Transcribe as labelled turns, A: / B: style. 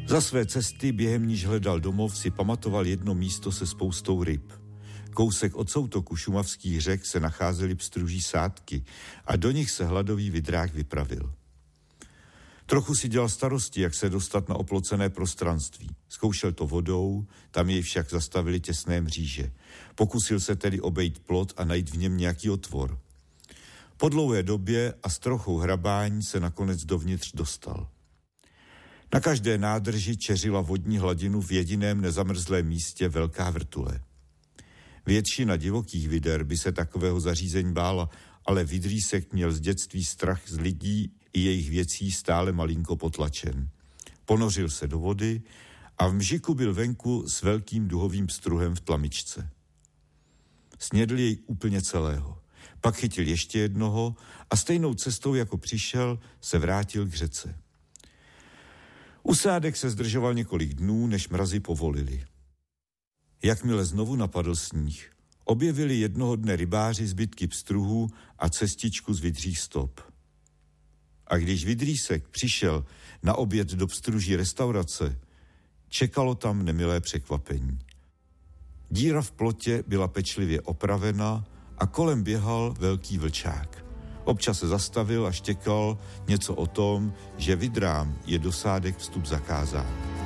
A: Za své cesty, během níž hledal domov, si pamatoval jedno místo se spoustou ryb. Kousek od soutoku šumavských řek se nacházely pstruží sádky a do nich se hladový vidrák vypravil. Trochu si dělal starosti, jak se dostat na oplocené prostranství. Zkoušel to vodou, tam jej však zastavili těsné mříže. Pokusil se tedy obejít plot a najít v něm nějaký otvor. Po dlouhé době a s trochou hrabání se nakonec dovnitř dostal. Na každé nádrži čeřila vodní hladinu v jediném nezamrzlém místě velká vrtule. Většina divokých vider by se takového zařízení bála, ale vidrýsek měl z dětství strach z lidí i jejich věcí stále malinko potlačen. Ponořil se do vody a v mžiku byl venku s velkým duhovým pstruhem v tlamičce. Snědl jej úplně celého. Pak chytil ještě jednoho a stejnou cestou, jako přišel, se vrátil k řece. U sádek se zdržoval několik dnů, než mrazy povolili. Jakmile znovu napadl sníh, objevili jednoho dne rybáři zbytky pstruhů a cestičku z vidřích stop. A když vidrýsek přišel na oběd do pstruží restaurace, čekalo tam nemilé překvapení. Díra v plotě byla pečlivě opravena a kolem běhal velký vlčák. Občas se zastavil a štěkal něco o tom, že vidrám je do sádek vstup zakázán.